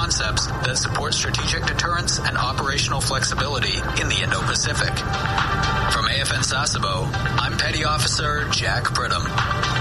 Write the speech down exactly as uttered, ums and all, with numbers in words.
concepts that support strategic deterrence and operational flexibility in the Indo-Pacific. From A F N Sasebo, I'm Petty Officer Jack Pridham.